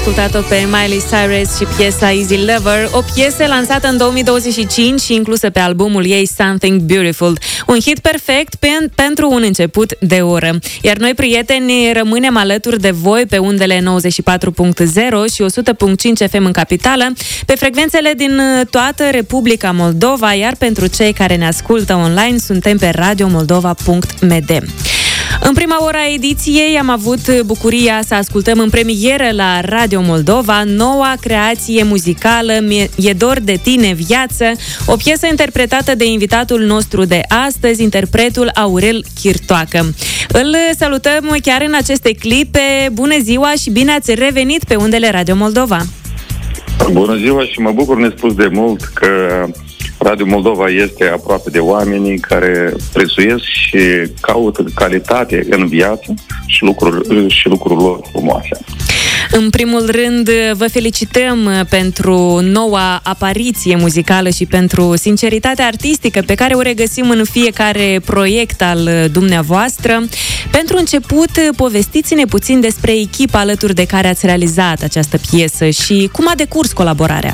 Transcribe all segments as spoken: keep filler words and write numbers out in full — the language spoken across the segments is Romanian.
Ascultat-o pe Miley Cyrus și piesa Easy Lover, o piesă lansată în două mii douăzeci și cinci și inclusă pe albumul ei Something Beautiful. Un hit perfect pen- pentru un început de oră. Iar noi, prieteni, rămânem alături de voi pe undele nouăzeci și patru punct zero și o sută punct cinci F M în capitală, pe frecvențele din toată Republica Moldova, iar pentru cei care ne ascultă online, suntem pe radio moldova punct m d. În prima oră a ediției am avut bucuria să ascultăm în premieră la Radio Moldova noua creație muzicală E dor de tine viață, o piesă interpretată de invitatul nostru de astăzi, interpretul Aurel Chirtoacă. Îl salutăm chiar în aceste clipe. Bună ziua și bine ați revenit pe undele Radio Moldova! Bună ziua și mă bucur nespus de mult că Radio Moldova este aproape de oamenii care prețuiesc și caută calitate în viață și lucruri, și lucruri lor frumoase. În primul rând, vă felicităm pentru noua apariție muzicală și pentru sinceritatea artistică pe care o regăsim în fiecare proiect al dumneavoastră. Pentru început, povestiți-ne puțin despre echipa alături de care ați realizat această piesă și cum a decurs colaborarea.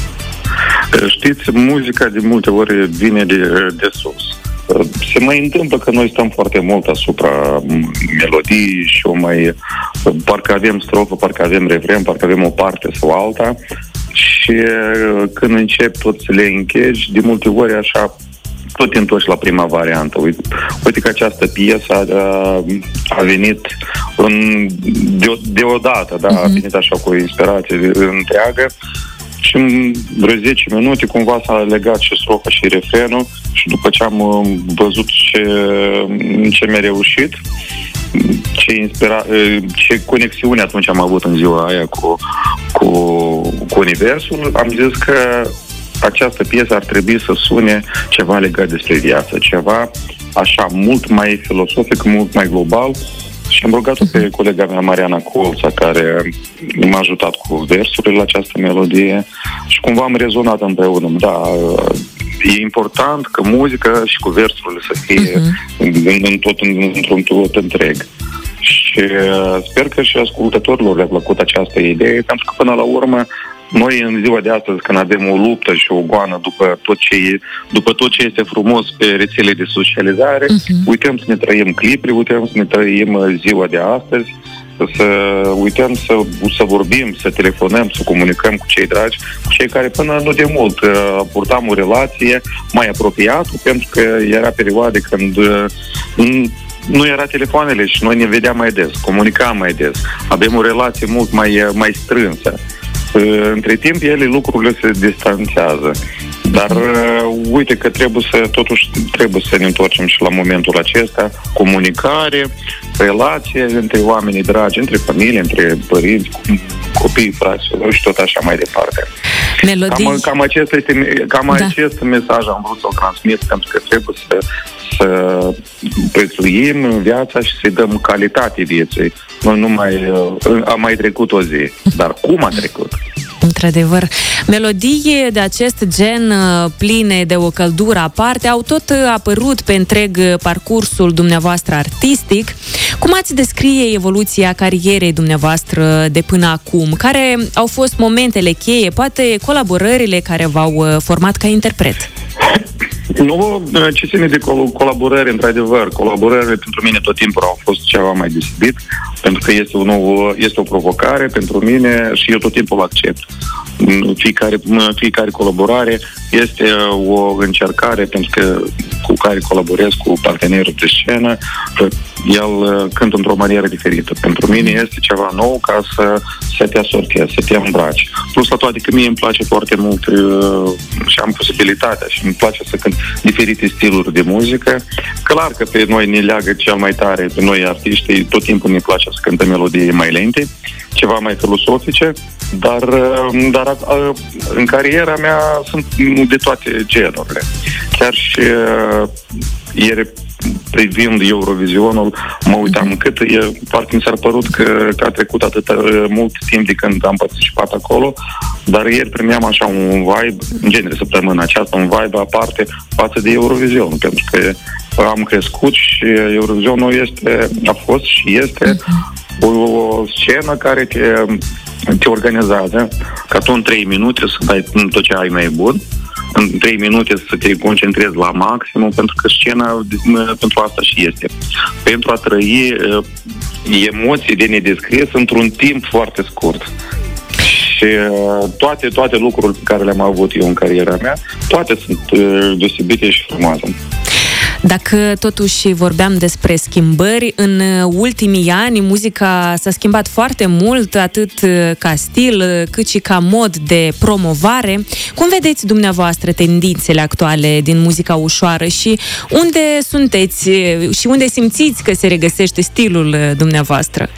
Știți, muzica de multe ori vine de, de sus. Se mai întâmplă că noi stăm foarte mult asupra melodiei și o mai... parcă avem strofă, parcă avem refren, parcă avem o parte sau alta și când încep tot să le închegi, de multe ori așa tot te întorci la prima variantă. Uite, uite că această piesă a, a venit în, de, deodată, da? Uh-huh. A venit așa cu o inspirație întreagă și în vreo zece minute cumva s-a legat și strofa și refrenul și după ce am văzut ce, ce mi-a reușit, ce, inspira, ce conexiune atunci am avut în ziua aia cu, cu, cu universul, am zis că această piesă ar trebui să sune ceva legat despre viață, ceva așa mult mai filosofic, mult mai global. Și am rugat-o pe colega mea, Mariana Colța, care m-a ajutat cu versurile la această melodie și cumva am rezonat împreună. Da, e important că muzica și cu versurile să fie uh-huh. în tot, în, într-un tot întreg. Și sper că și ascultătorilor le-a plăcut această idee, pentru că până la urmă noi în ziua de astăzi, când avem o luptă și o goană după tot ce, după tot ce este frumos pe rețele de socializare, uh-huh. uităm să ne trăim clipuri, uităm să ne trăim ziua de astăzi, să uităm să, să vorbim, să telefonăm, să comunicăm cu cei dragi, cu cei care până nu de mult purtam o relație mai apropiată, pentru că era perioade când nu era telefoanele și noi ne vedeam mai des, comunicam mai des, avem o relație mult mai, mai strânsă. Între timp, ele, lucrurile se distanțează. Dar uh, uite că trebuie să, totuși, trebuie să ne întoarcem și la momentul acesta. Comunicare, relație între oamenii dragi, între familie, între părinți, copii, fraților și tot așa mai departe. Melodii. Cam, cam, acest, este, cam da. acest mesaj am vrut să-l transmit, pentru că trebuie să, să prețuim viața și să-i dăm calitate vieții. Noi nu mai... a mai trecut o zi. Dar cum a trecut? Într-adevăr, melodii de acest gen pline de o căldură aparte au tot apărut pe întreg parcursul dumneavoastră artistic. Cum ați descrie evoluția carierei dumneavoastră de până acum? Care au fost momentele cheie, poate colaborările care v-au format ca interpret? Nu, ce ține de col- colaborări, într-adevăr, colaborările pentru mine tot timpul au fost ceva mai deosebit, pentru că este o, nouă, este o provocare pentru mine și eu tot timpul accept. Fiecare, fiecare colaborare este o încercare, pentru că cu care colaborez cu partenerul de scenă, el cântă într-o manieră diferită. Pentru mine este ceva nou ca să, să te asortezi, să te îmbraci. Plus la toate că mie îmi place foarte mult și am posibilitatea și îmi place să cânt diferite stiluri de muzică. Clar că pe noi ne leagă cel mai tare, pe noi artiștii, tot timpul ne place să cântăm melodii mai lente, ceva mai filosofice, dar, dar în cariera mea sunt de toate genurile. Chiar și ieri, privind Eurovizionul, mă uitam cât, e, parcă mi s-a părut că, că a trecut atât mult timp de când am participat acolo, dar ieri primeam așa un vibe, în genere săptămâna aceasta, un vibe aparte față de Eurovision, pentru că am crescut și Eurovisionul este, a fost și este o, o scenă care te te organizează ca tu în trei minute să dai tot ce ai mai bun, în trei minute să te concentrezi la maximum, pentru că scena pentru asta și este. Pentru a trăi emoții de nedescris într-un timp foarte scurt. Și toate, toate lucrurile pe care le-am avut eu în cariera mea, toate sunt deosebite și frumoase. Dacă totuși vorbeam despre schimbări, în ultimii ani muzica s-a schimbat foarte mult, atât ca stil, cât și ca mod de promovare. Cum vedeți dumneavoastră tendințele actuale din muzica ușoară și unde sunteți și unde simțiți că se regăsește stilul dumneavoastră?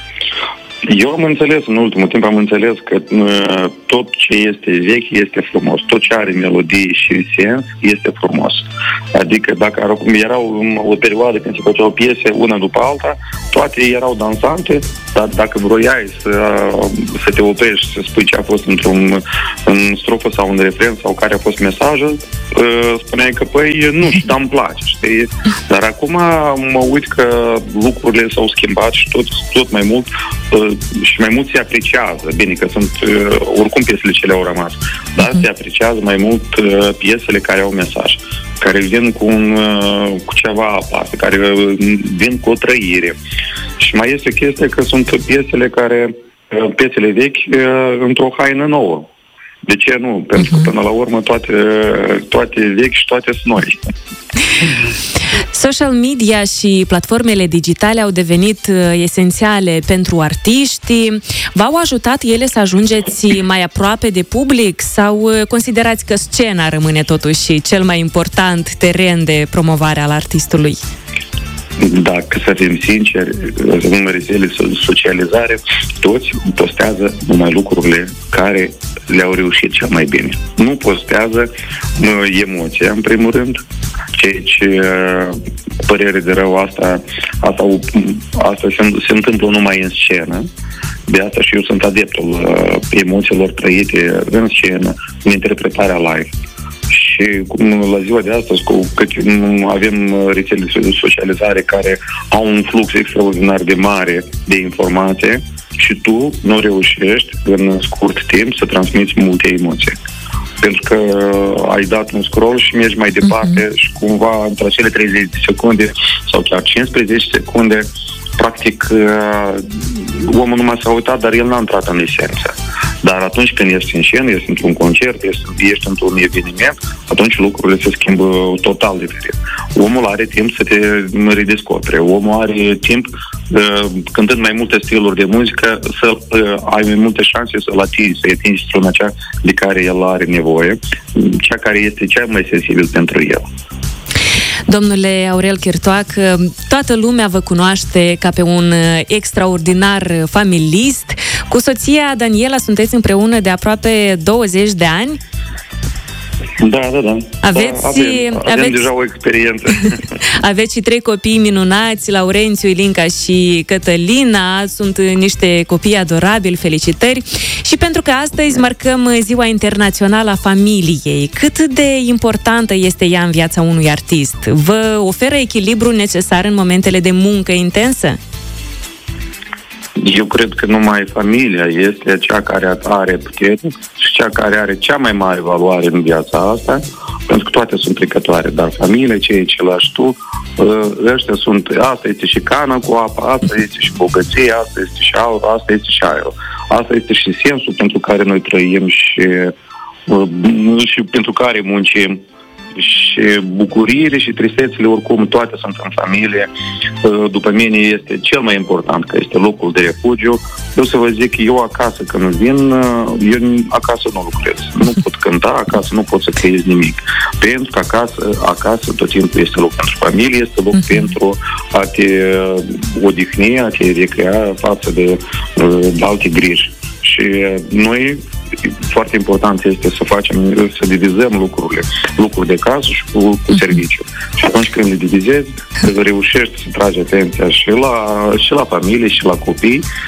Eu am înțeles, în ultimul timp am înțeles că uh, tot ce este vechi este frumos. Tot ce are melodie și sens este frumos. Adică dacă erau o perioadă când se făceau piese una după alta, toate erau dansante, dar dacă vroiai să, să te oprești, să spui ce a fost într-un în strofă sau în refren sau care a fost mesajul, uh, spuneai că păi nu știu, dar îmi place, știi? Dar acum mă uit că lucrurile s-au schimbat și tot, tot mai mult uh, și mai mult se apreciază. Bine că sunt oricum piesele ce le-au rămas, dar se apreciază mai mult piesele care au mesaj, care vin cu, un, cu ceva aparte, care vin cu o trăire. Și mai este o chestie că sunt piesele care, piesele vechi într-o haină nouă. De ce nu? Pentru că până la urmă toate, toate vechi și toate sunt noi. Social media și platformele digitale au devenit esențiale pentru artiști. V-au ajutat ele să ajungeți mai aproape de public sau considerați că scena rămâne totuși cel mai important teren de promovare al artistului? Dacă să fim sinceri, în rețele socializare, toți postează numai lucrurile care le-au reușit cel mai bine. Nu postează emoția, în primul rând, ceea ce, părere de rău, asta, asta, asta se, se întâmplă numai în scenă. De asta și eu sunt adeptul uh, emoțiilor trăite în scenă, în interpretarea live. Și la ziua de astăzi, cu cât avem rețele de socializare care au un flux extraordinar de mare de informație și tu nu reușești în scurt timp să transmiți multe emoții. Pentru că ai dat un scroll și mergi mai departe uh-huh. și cumva între acele treizeci de secunde sau chiar cincisprezece secunde, practic omul nu m-a s-a uitat, dar el n-a intrat în esență. Dar atunci când ești în scenă, ești într-un concert, ești, ești într-un eveniment, atunci lucrurile se schimbă total diferit. Omul are timp să te redescopere, omul are timp, cântând mai multe stiluri de muzică, să ai mai multe șanse să-l atingi, să-i atingi struna cea de care el are nevoie, cea care este cea mai sensibil pentru el. Domnule Aurel Chirtoac, toată lumea vă cunoaște ca pe un extraordinar familist. Cu soția Daniela sunteți împreună de aproape douăzeci de ani? Da, da, da. Aveți, da, avem, avem aveți, deja o experiență. Aveți și trei copii minunați, Laurențiu, Ilinca și Cătălina. Sunt niște copii adorabili, felicitări. Și pentru că astăzi marcăm Ziua Internațională a Familiei, cât de importantă este ea în viața unui artist? Vă oferă echilibrul necesar în momentele de muncă intensă? Eu cred că numai familia este cea care are putere și cea care are cea mai mare valoare în viața asta, pentru că toate sunt trecătoare, dar familia, ceea ce lași tu, ăștia sunt, asta este și cana cu apă, asta este și bogăție, asta este și aur, asta este și aer. Asta este și sensul pentru care noi trăim și, și pentru care muncim. Și bucuriile și tristețile, oricum, toate sunt în familie. După mine este cel mai important, că este locul de refugiu. Eu să vă zic, eu acasă când vin, eu acasă nu lucrez. Nu pot cânta acasă, nu pot să creez nimic. Pentru că acasă, acasă tot timpul este loc pentru familie, este loc uh-huh. pentru a te odihni, a te recrea față de, de alte griji. Și noi, foarte important este să facem, să divizăm lucrurile, lucruri de casă și cu, cu serviciu. Și atunci când le divizezi, reușești să tragi atenția și la, și la familie, și la copii, și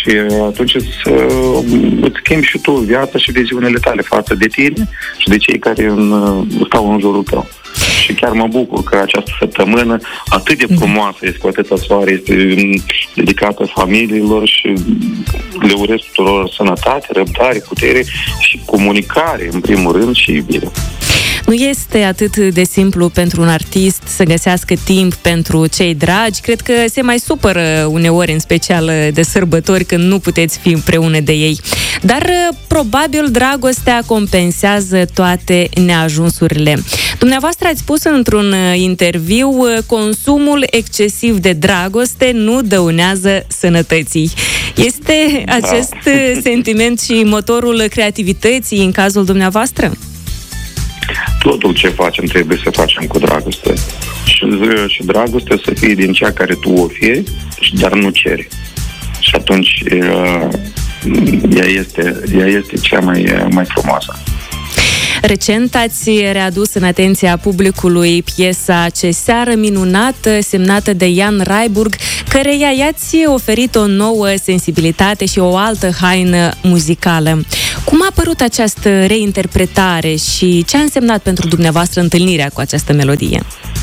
și atunci îți, îți schimbi și tu viața și viziunile tale față de tine și de cei care în, stau în jurul tău. Și chiar mă bucur că această săptămână atât de frumoasă este, cu atâta soare, este dedicată familiilor și le urez tuturor sănătate, răbdare, putere și comunicare, în primul rând, și iubire. Nu este atât de simplu pentru un artist să găsească timp pentru cei dragi. Cred că se mai supără uneori, în special de sărbători, când nu puteți fi împreună de ei. Dar probabil dragostea compensează toate neajunsurile. Dumneavoastră ați spus într-un interviu: consumul excesiv de dragoste nu dăunează sănătății. Este acest da. sentiment și motorul creativității în cazul dumneavoastră? Totul ce facem trebuie să facem cu dragoste. Și, și dragoste să fie din cea care tu o fie, dar nu ceri. Și atunci ea este, ea este cea mai, mai frumoasă. Recent ați readus în atenția publicului piesa Ce seară minunată, semnată de Ian Raiburg, căreia i-ați oferit o nouă sensibilitate și o altă haină muzicală. Cum a apărut această reinterpretare și ce a însemnat pentru dumneavoastră întâlnirea cu această melodie?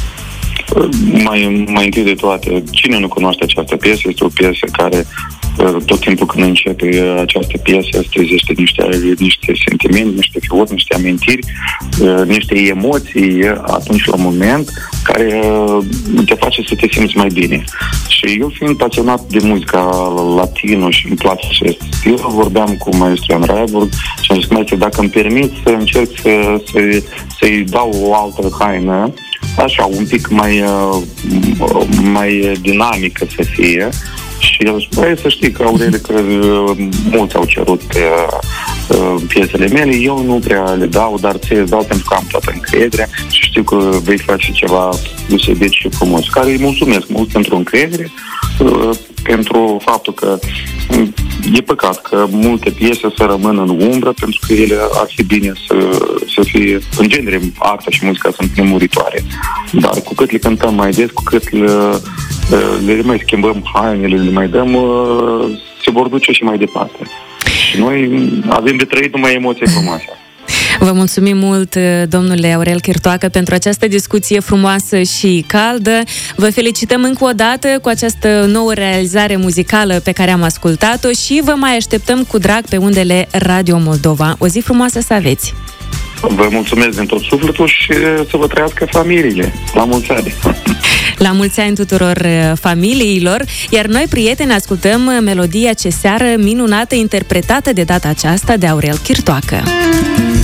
Mai, mai întâi de toate, cine nu cunoaște această piesă? Este o piesă care tot timpul când începe această piesă îți trezește niște, niște sentimente, niște figuri, niște amintiri, niște emoții atunci la moment care te face să te simți mai bine. Și eu, fiind pasionat de muzica latină și îmi place acest stil, vorbeam cu maestru Ian Raiburg și am zis: maestru, dacă îmi permit să încerc să, să, să-i dau o altă haină, așa, un pic mai, mai dinamică să fie. Și el spune: să știi că, Aurel, că mulți au cerut uh, piesele mele, eu nu prea le dau, dar ți le dau pentru că am toată încrederea și știu că vei face ceva deosebit și frumos. Care îi mulțumesc mult pentru încredere, uh, pentru faptul că e păcat că multe piese să rămână în umbră, pentru că ele ar fi bine să, să fie, în genere, arta și muzica sunt nemuritoare. Dar cu cât le cântăm mai des, cu cât le, le mai schimbăm hainele, le mai dăm, se vor duce și mai departe. Și noi avem de trăit numai emoții frumoase. Vă mulțumim mult, domnule Aurel Chirtoacă, pentru această discuție frumoasă și caldă. Vă felicităm încă o dată cu această nouă realizare muzicală pe care am ascultat-o și vă mai așteptăm cu drag pe undele Radio Moldova. O zi frumoasă să aveți! Vă mulțumesc din tot sufletul și să vă trăiască familiile. La mulți ani! La mulți ani tuturor familiilor, iar noi, prieteni, ascultăm melodia Ce seară minunată, interpretată de data aceasta de Aurel Chirtoacă.